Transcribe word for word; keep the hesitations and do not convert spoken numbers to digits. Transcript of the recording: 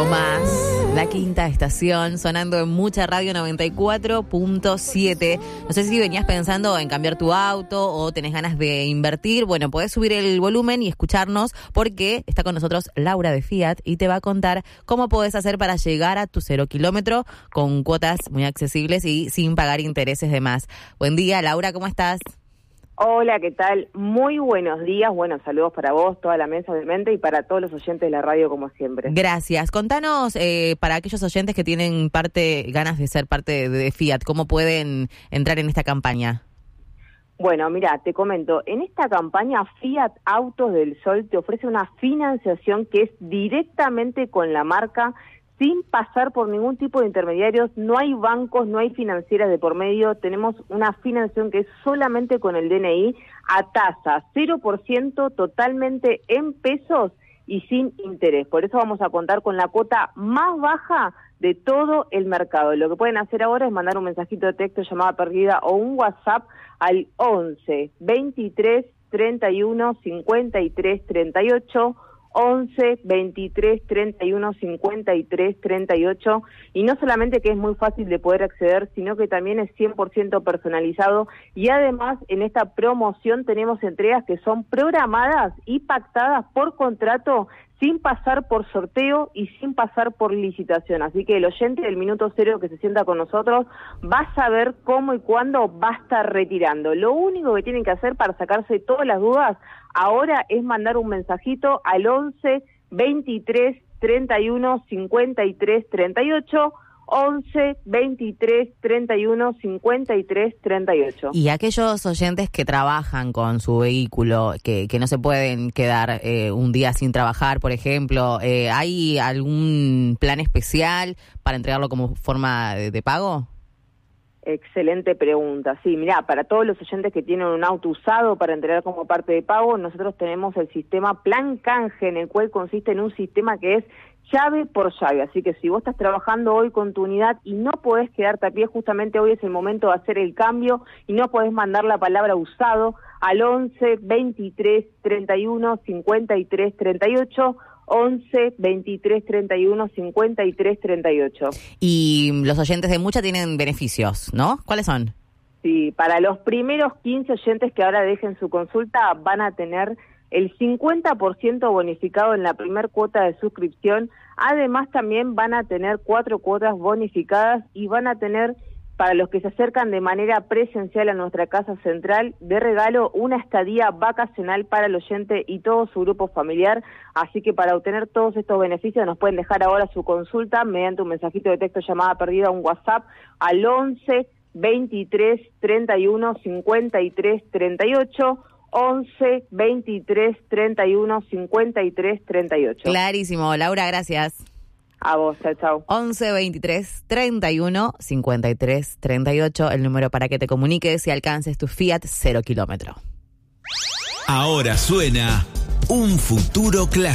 Algo Más, la quinta estación, sonando en Mucha Radio noventa y cuatro punto siete. No sé si venías pensando en cambiar tu auto o tenés ganas de invertir. Bueno, podés subir el volumen y escucharnos porque está con nosotros Laura de Fiat y te va a contar cómo podés hacer para llegar a tu cero kilómetro con cuotas muy accesibles y sin pagar intereses de más. Buen día, Laura, ¿cómo estás? Hola, ¿qué tal? Muy buenos días. Bueno, saludos para vos, toda la mesa obviamente, y para todos los oyentes de la radio como siempre. Gracias. Contanos, eh, para aquellos oyentes que tienen parte ganas de ser parte de, de Fiat, ¿cómo pueden entrar en esta campaña? Bueno, mira, te comento, en esta campaña Fiat Autos del Sol te ofrece una financiación que es directamente con la marca, sin pasar por ningún tipo de intermediarios. No hay bancos, no hay financieras de por medio, tenemos una financiación que es solamente con el D N I, a tasa cero por ciento, totalmente en pesos y sin interés. Por eso vamos a contar con la cuota más baja de todo el mercado. Lo que pueden hacer ahora es mandar un mensajito de texto, llamada perdida o un WhatsApp al once, veintitrés, treinta y uno, cincuenta y tres, treinta y ocho, once, veintitrés, treinta y uno, cincuenta y tres, treinta y ocho, y no solamente que es muy fácil de poder acceder, sino que también es cien por ciento personalizado, y además en esta promoción tenemos entregas que son programadas y pactadas por contrato, sin pasar por sorteo y sin pasar por licitación. Así que el oyente del minuto cero que se sienta con nosotros va a saber cómo y cuándo va a estar retirando. Lo único que tienen que hacer para sacarse todas las dudas ahora es mandar un mensajito al once, veintitrés, treinta y uno, cincuenta y tres, treinta y ocho, once, veintitrés, treinta y uno, cincuenta y tres, treinta y ocho. Y aquellos oyentes que trabajan con su vehículo, que, que no se pueden quedar eh, un día sin trabajar, por ejemplo, eh, ¿hay algún plan especial para entregarlo como forma de, de pago? Excelente pregunta. Sí, mirá, para todos los oyentes que tienen un auto usado para entregar como parte de pago, nosotros tenemos el sistema Plan Canje, en el cual consiste en un sistema que es llave por llave. Así que si vos estás trabajando hoy con tu unidad y no podés quedarte a pie, justamente hoy es el momento de hacer el cambio y no podés mandar la palabra usado al once, veintitrés, treinta y uno, cincuenta y tres, treinta y ocho, once, veintitrés, treinta y uno, cincuenta y tres, treinta y ocho. Y los oyentes de Mucha tienen beneficios, ¿no? ¿Cuáles son? Sí, para los primeros quince oyentes que ahora dejen su consulta van a tener el cincuenta por ciento bonificado en la primer cuota de suscripción. Además también van a tener cuatro cuotas bonificadas y van a tener, para los que se acercan de manera presencial a nuestra casa central, de regalo una estadía vacacional para el oyente y todo su grupo familiar. Así que para obtener todos estos beneficios nos pueden dejar ahora su consulta mediante un mensajito de texto, llamada perdida, un WhatsApp al once, veintitrés, treinta y uno, cincuenta y tres, treinta y ocho, once, veintitrés, treinta y uno, cincuenta y tres, treinta y ocho. Clarísimo, Laura, gracias. A vos, chao, chao. once, veintitrés, treinta y uno, cincuenta y tres, treinta y ocho, el número para que te comuniques y alcances tu Fiat cero kilómetro. Ahora suena Un Futuro Clásico.